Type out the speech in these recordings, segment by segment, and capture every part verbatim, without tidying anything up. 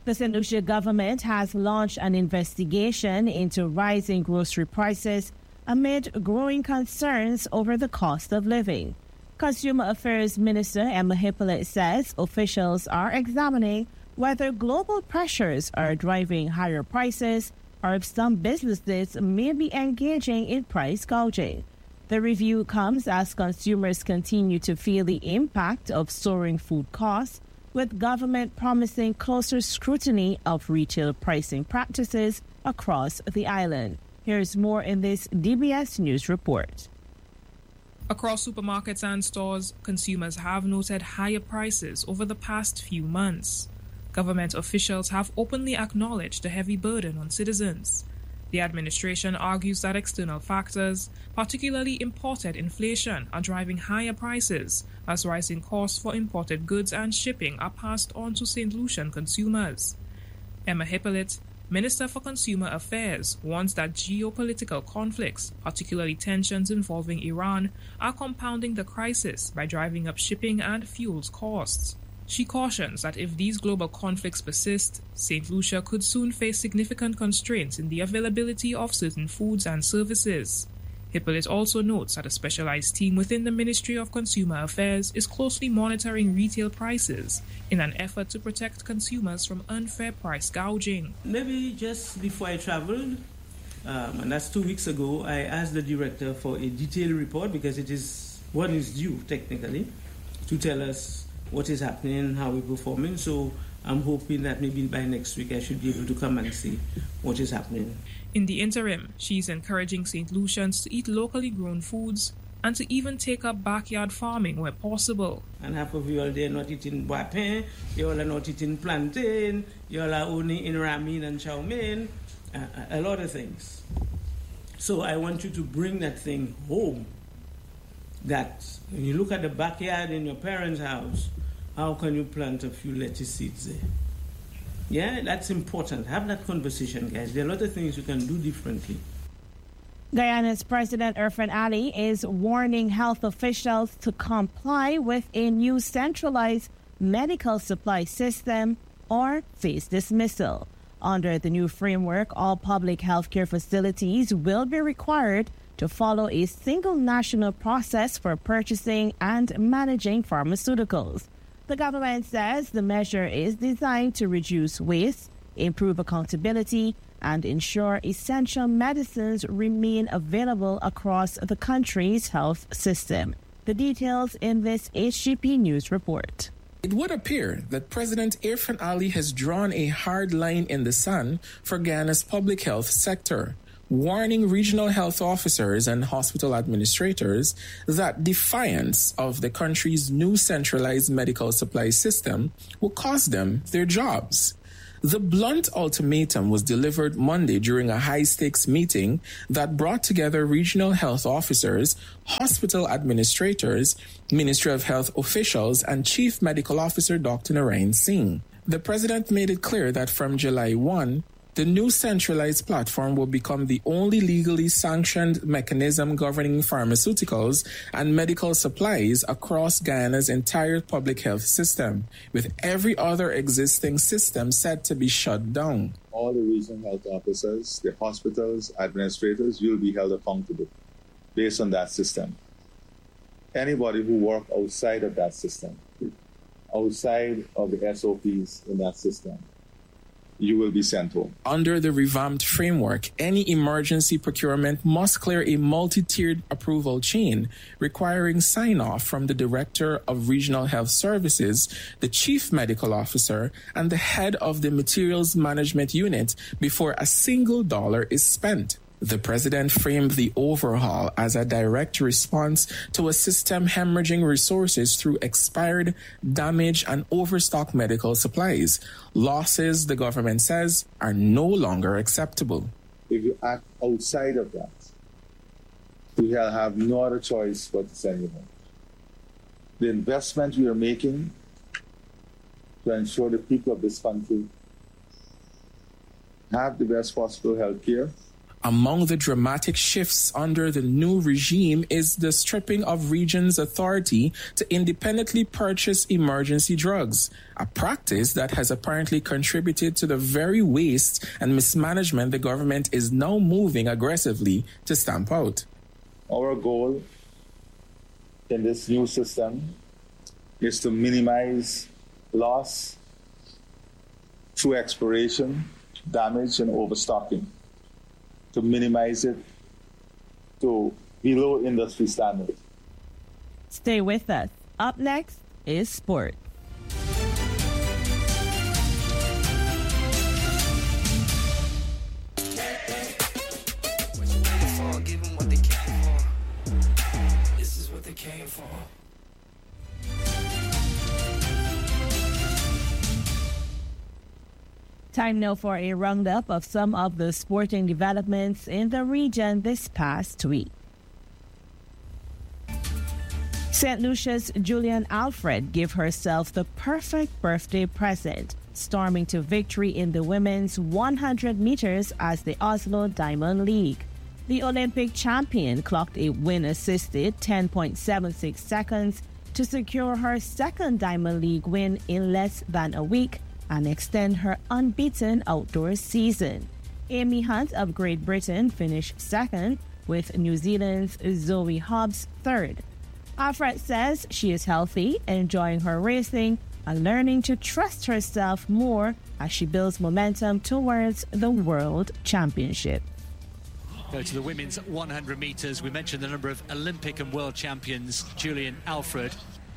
The Saint Lucia government has launched an investigation into rising grocery prices amid growing concerns over the cost of living. Consumer Affairs Minister Emma Hippolyte says officials are examining whether global pressures are driving higher prices or if some businesses may be engaging in price gouging. The review comes as consumers continue to feel the impact of soaring food costs, with government promising closer scrutiny of retail pricing practices across the island. Here's more in this D B S News report. Across supermarkets and stores, consumers have noted higher prices over the past few months. Government officials have openly acknowledged the heavy burden on citizens. The administration argues that external factors, particularly imported inflation, are driving higher prices as rising costs for imported goods and shipping are passed on to Saint Lucian consumers. Emma Hippolyte, Minister for Consumer Affairs, warns that geopolitical conflicts, particularly tensions involving Iran, are compounding the crisis by driving up shipping and fuels costs. She cautions that if these global conflicts persist, Saint Lucia could soon face significant constraints in the availability of certain foods and services. Hippolyte also notes that a specialized team within the Ministry of Consumer Affairs is closely monitoring retail prices in an effort to protect consumers from unfair price gouging. Maybe just before I traveled, um, and that's two weeks ago, I asked the director for a detailed report because it is what is due technically to tell us what is happening, how we're performing. So I'm hoping that maybe by next week I should be able to come and see what is happening. In the interim, she's encouraging Saint Lucians to eat locally grown foods and to even take up backyard farming where possible. And half of you all there not eating guapin, you all are not eating plantain, you all are only in ramen and chow mein, uh, a lot of things. So I want you to bring that thing home. That when you look at the backyard in your parents' house, how can you plant a few lettuce seeds there? Yeah, that's important. Have that conversation, guys. There are a lot of things you can do differently. Guyana's President Irfaan Ali is warning health officials to comply with a new centralized medical supply system or face dismissal. Under the new framework, all public healthcare facilities will be required to follow a single national process for purchasing and managing pharmaceuticals. The government says the measure is designed to reduce waste, improve accountability, and ensure essential medicines remain available across the country's health system. The details in this H G P News report. It would appear that President Irfaan Ali has drawn a hard line in the sand for Guyana's public health sector, warning regional health officers and hospital administrators that defiance of the country's new centralized medical supply system will cost them their jobs. The blunt ultimatum was delivered Monday during a high-stakes meeting that brought together regional health officers, hospital administrators, Ministry of Health officials, and Chief Medical Officer Doctor Narayan Singh. The president made it clear that from July first, the new centralized platform will become the only legally sanctioned mechanism governing pharmaceuticals and medical supplies across Guyana's entire public health system, with every other existing system set to be shut down. All the regional health officers, the hospitals, administrators will be held accountable based on that system. Anybody who works outside of that system, outside of the S O Ps in that system, you will be sent home. Under the revamped framework, any emergency procurement must clear a multi-tiered approval chain requiring sign-off from the Director of Regional Health Services, the Chief Medical Officer, and the head of the Materials Management Unit before a single dollar is spent. The president framed the overhaul as a direct response to a system hemorrhaging resources through expired, damaged, and overstocked medical supplies. Losses, the government says, are no longer acceptable. If you act outside of that, we have no other choice but to send you home. The investment we are making to ensure the people of this country have the best possible health care. Among the dramatic shifts under the new regime is the stripping of regions' authority to independently purchase emergency drugs, a practice that has apparently contributed to the very waste and mismanagement the government is now moving aggressively to stamp out. Our goal in this new system is to minimize loss through exploration, damage, and overstocking, to minimize it to below industry standards. Stay with us. Up next is sport. Time now for a roundup of some of the sporting developments in the region this past week. Saint Lucia's Julian Alfred gave herself the perfect birthday present, storming to victory in the women's one hundred meters as the Oslo Diamond League. The Olympic champion clocked a win-assisted ten point seven six seconds to secure her second Diamond League win in less than a week and extend her unbeaten outdoor season. Amy Hunt of Great Britain finished second, with New Zealand's Zoe Hobbs third. Alfred says she is healthy, enjoying her racing, and learning to trust herself more as she builds momentum towards the World Championship. Go to the women's one hundred metres. We mentioned the number of Olympic and world champions, Julian Alfred.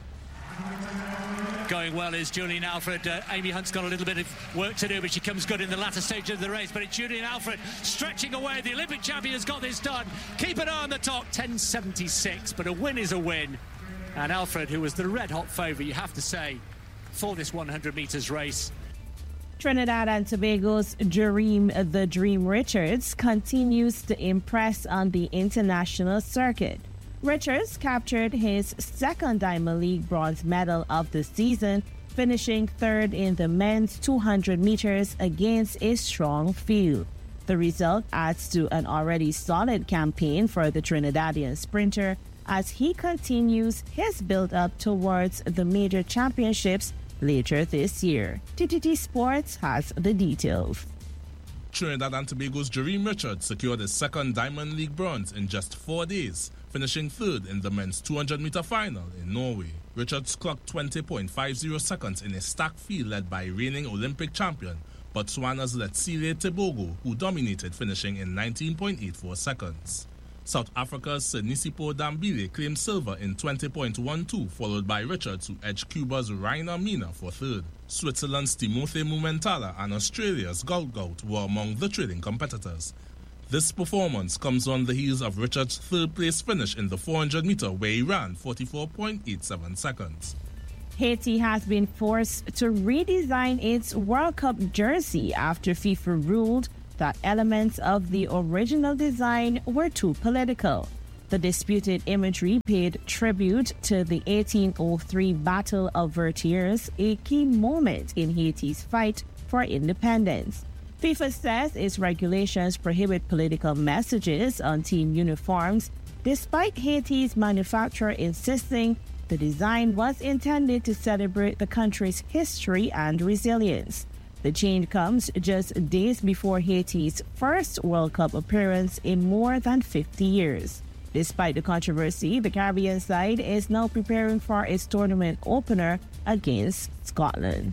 Going well is Julian Alfred. Uh, Amy Hunt's got a little bit of work to do, but she comes good in the latter stage of the race. But it's Julian Alfred stretching away. The Olympic champion has got this done. Keep an eye on the top, ten seventy-six. But a win is a win. And Alfred, who was the red-hot favourite, you have to say, for this one hundred metres race. Trinidad and Tobago's Jareem the Dream Richards continues to impress on the international circuit. Richards captured his second Diamond League bronze medal of the season, finishing third in the men's two hundred meters against a strong field. The result adds to an already solid campaign for the Trinidadian sprinter as he continues his build-up towards the major championships later this year. T T T Sports has the details. Trinidad and Tobago's Jareem Richards secured his second Diamond League bronze in just four days, finishing third in the men's two hundred meter final in Norway. Richards clocked twenty point five zero seconds in a stacked field led by reigning Olympic champion Botswana's Letsile Tebogo, who dominated, finishing in nineteen point eight four seconds. South Africa's Sinisipho Dambile claimed silver in twenty point one two, followed by Richards, who edged Cuba's Rainer Mina for third. Switzerland's Timothy Mumentala and Australia's Goldgout were among the trailing competitors. This performance comes on the heels of Richards' third-place finish in the four hundred meter, where he ran forty-four point eight seven seconds. Haiti has been forced to redesign its World Cup jersey after FIFA ruled that elements of the original design were too political. The disputed imagery paid tribute to the eighteen oh three Battle of Vertières, a key moment in Haiti's fight for independence. FIFA says its regulations prohibit political messages on team uniforms, despite Haiti's manufacturer insisting the design was intended to celebrate the country's history and resilience. The change comes just days before Haiti's first World Cup appearance in more than fifty years. Despite the controversy, the Caribbean side is now preparing for its tournament opener against Scotland.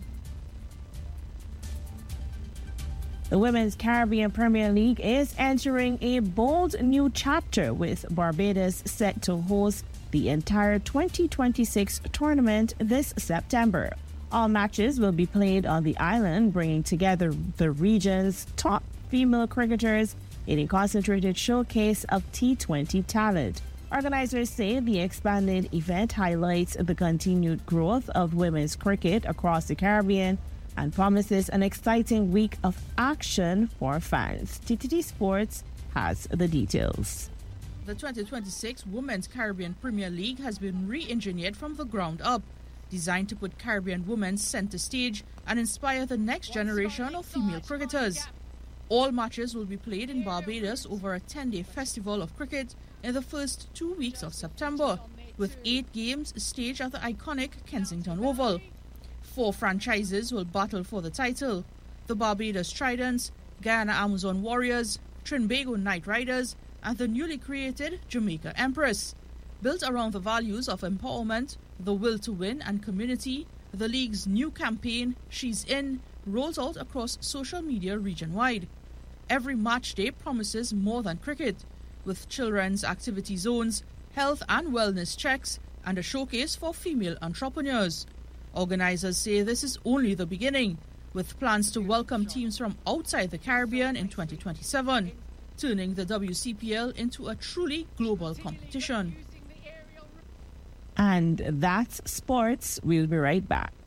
The Women's Caribbean Premier League is entering a bold new chapter, with Barbados set to host the entire twenty twenty-six tournament this September. All matches will be played on the island, bringing together the region's top female cricketers in a concentrated showcase of T twenty talent. Organizers say the expanded event highlights the continued growth of women's cricket across the Caribbean and promises an exciting week of action for fans. T T T Sports has the details. The twenty twenty-six Women's Caribbean Premier League has been re-engineered from the ground up, designed to put Caribbean women center stage and inspire the next generation of female cricketers. All matches will be played in Barbados over a ten-day festival of cricket in the first two weeks of September, with eight games staged at the iconic Kensington Oval. Four franchises will battle for the title: the Barbados Tridents, Guyana Amazon Warriors, Trinbago Knight Riders, and the newly created Jamaica Empress. Built around the values of empowerment, the will to win, and community, the league's new campaign, She's In, rolls out across social media region-wide. Every match day promises more than cricket, with children's activity zones, health and wellness checks, and a showcase for female entrepreneurs. Organizers say this is only the beginning, with plans to welcome teams from outside the Caribbean in twenty twenty-seven, turning the W C P L into a truly global competition. And that's sports. We'll be right back.